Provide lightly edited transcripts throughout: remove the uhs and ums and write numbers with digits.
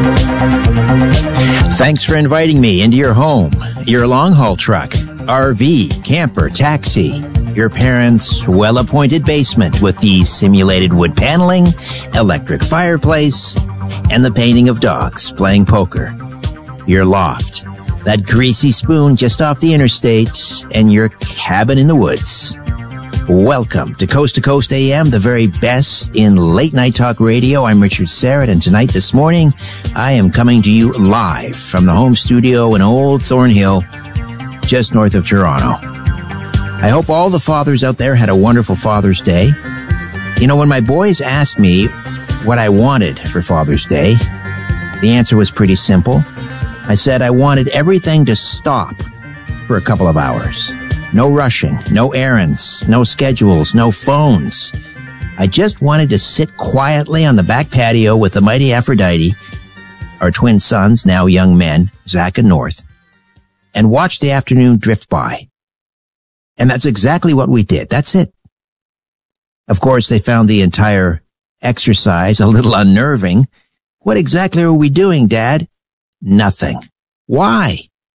Thanks for inviting me into your home, your long-haul truck, RV, camper, taxi, your parents' well-appointed basement with the simulated wood paneling, electric fireplace, and the painting of dogs playing poker, your loft, that greasy spoon just off the interstate, and your cabin in the woods. Welcome to Coast AM, the very best in late-night talk radio. I'm Richard Serrett, and this morning, I am coming to you live from the home studio in Old Thornhill, just north of Toronto. I hope all the fathers out there had a wonderful Father's Day. You know, when my boys asked me what I wanted for Father's Day, the answer was pretty simple. I said I wanted everything to stop for a couple of hours. No rushing, no errands, no schedules, no phones. I just wanted to sit quietly on the back patio with the mighty Aphrodite, our twin sons, now young men, Zach and North, and watch the afternoon drift by. And that's exactly what we did. That's it. Of course, they found the entire exercise a little unnerving. What exactly are we doing, Dad? Nothing. Why?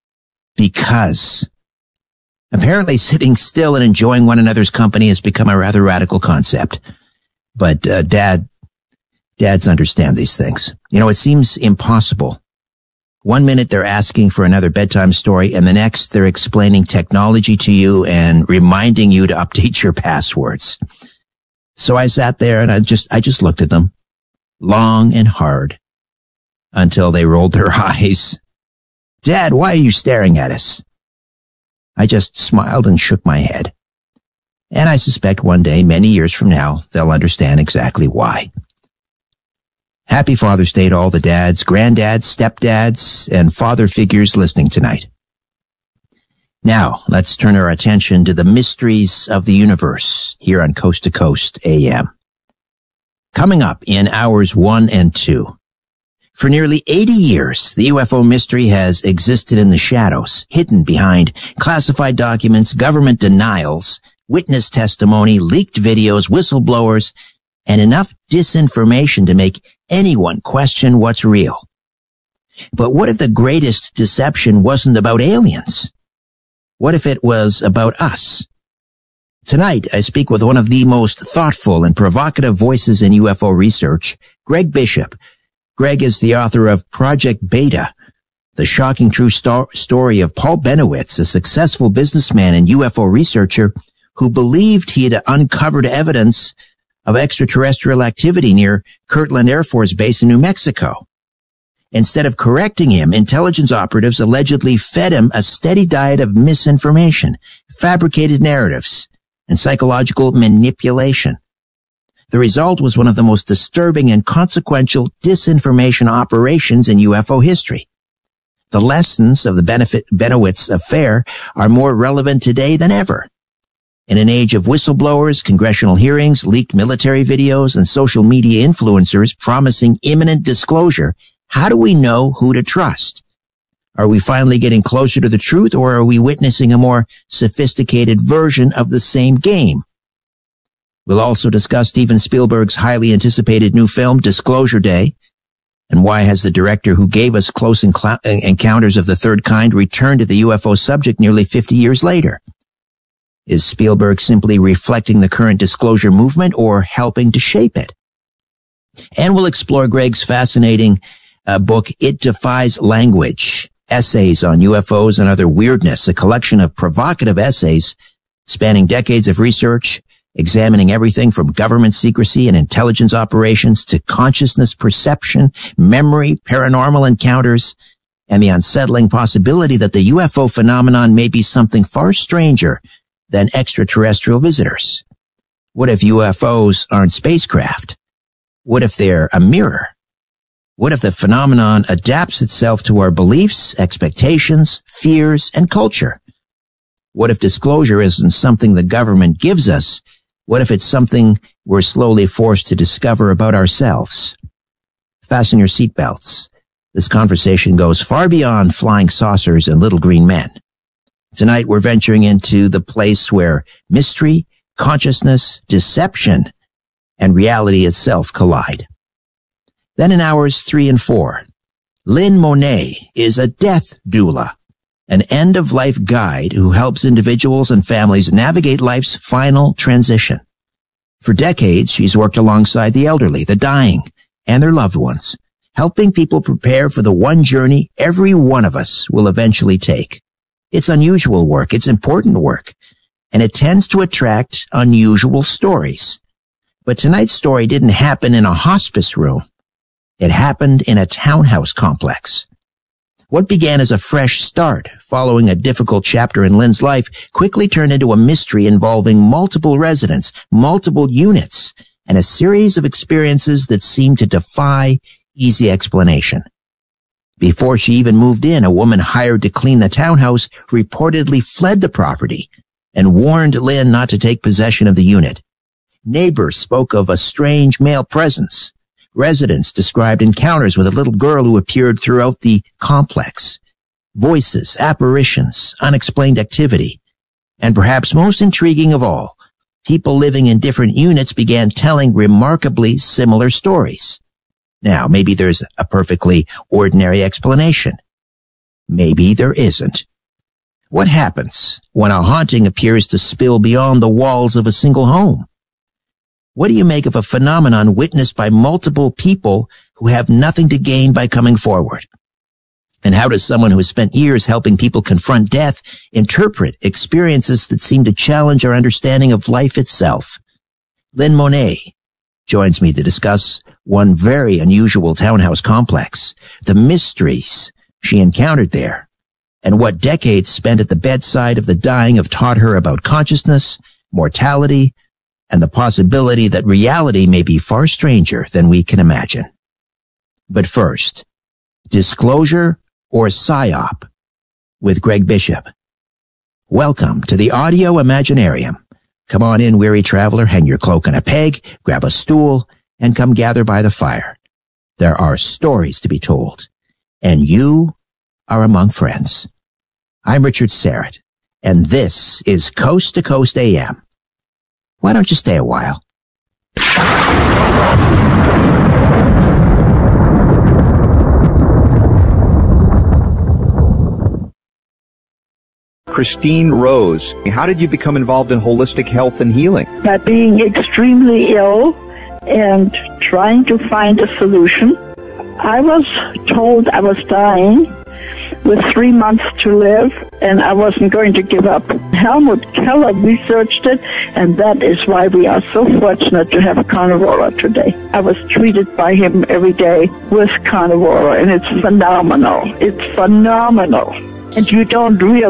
Because apparently sitting still and enjoying one another's company has become a rather radical concept. But dads understand these things. You know, it seems impossible. One minute they're asking for another bedtime story, and the next they're explaining technology to you and reminding you to update your passwords. So I sat there and I just looked at them long and hard until they rolled their eyes. Dad, why are you staring at us? I just smiled and shook my head. And I suspect one day, many years from now, they'll understand exactly why. Happy Father's Day to all the dads, granddads, stepdads, and father figures listening tonight. Now, let's turn our attention to the mysteries of the universe here on Coast to Coast AM. Coming up in hours 1 and 2. For nearly 80 years, the UFO mystery has existed in the shadows, hidden behind classified documents, government denials, witness testimony, leaked videos, whistleblowers, and enough disinformation to make anyone question what's real. But what if the greatest deception wasn't about aliens? What if it was about us? Tonight, I speak with one of the most thoughtful and provocative voices in UFO research, Greg Bishop. Greg is the author of Project Beta, the shocking true story of Paul Bennewitz, a successful businessman and UFO researcher who believed he had uncovered evidence of extraterrestrial activity near Kirtland Air Force Base in New Mexico. Instead of correcting him, intelligence operatives allegedly fed him a steady diet of misinformation, fabricated narratives, and psychological manipulation. The result was one of the most disturbing and consequential disinformation operations in UFO history. The lessons of the Bennewitz affair are more relevant today than ever. In an age of whistleblowers, congressional hearings, leaked military videos, and social media influencers promising imminent disclosure, how do we know who to trust? Are we finally getting closer to the truth, or are we witnessing a more sophisticated version of the same game? We'll also discuss Steven Spielberg's highly anticipated new film, Disclosure Day, and why has the director who gave us Close Encounters of the Third Kind returned to the UFO subject nearly 50 years later? Is Spielberg simply reflecting the current disclosure movement or helping to shape it? And we'll explore Greg's fascinating book, It Defies Language, Essays on UFOs and Other Weirdness, a collection of provocative essays spanning decades of research, examining everything from government secrecy and intelligence operations to consciousness perception, memory, paranormal encounters, and the unsettling possibility that the UFO phenomenon may be something far stranger than extraterrestrial visitors. What if UFOs aren't spacecraft? What if they're a mirror? What if the phenomenon adapts itself to our beliefs, expectations, fears, and culture? What if disclosure isn't something the government gives us? What if it's something we're slowly forced to discover about ourselves? Fasten your seatbelts. This conversation goes far beyond flying saucers and little green men. Tonight we're venturing into the place where mystery, consciousness, deception, and reality itself collide. Then in hours 3 and 4, Lynn Monet is a death doula, an end-of-life guide who helps individuals and families navigate life's final transition. For decades, she's worked alongside the elderly, the dying, and their loved ones, helping people prepare for the one journey every one of us will eventually take. It's unusual work, it's important work, and it tends to attract unusual stories. But tonight's story didn't happen in a hospice room. It happened in a townhouse complex. What began as a fresh start following a difficult chapter in Lynn's life quickly turned into a mystery involving multiple residents, multiple units, and a series of experiences that seemed to defy easy explanation. Before she even moved in, a woman hired to clean the townhouse reportedly fled the property and warned Lynn not to take possession of the unit. Neighbors spoke of a strange male presence. Residents described encounters with a little girl who appeared throughout the complex. Voices, apparitions, unexplained activity. And perhaps most intriguing of all, people living in different units began telling remarkably similar stories. Now, maybe there's a perfectly ordinary explanation. Maybe there isn't. What happens when a haunting appears to spill beyond the walls of a single home? What do you make of a phenomenon witnessed by multiple people who have nothing to gain by coming forward? And how does someone who has spent years helping people confront death interpret experiences that seem to challenge our understanding of life itself? Lynn Monet joins me to discuss one very unusual townhouse complex, the mysteries she encountered there, and what decades spent at the bedside of the dying have taught her about consciousness, mortality, and the possibility that reality may be far stranger than we can imagine. But first, disclosure or psyop with Greg Bishop. Welcome to the Audio Imaginarium. Come on in, weary traveler, hang your cloak on a peg, grab a stool, and come gather by the fire. There are stories to be told, and you are among friends. I'm Richard Serrett, and this is Coast to Coast AM. Why don't you stay a while? Christine Rose, how did you become involved in holistic health and healing? By being extremely ill and trying to find a solution. I was told I was dying with 3 months to live, and I wasn't going to give up. Helmut Keller researched it, and that is why we are so fortunate to have Carnivora today. I was treated by him every day with Carnivora, and it's phenomenal. It's phenomenal. And you don't realize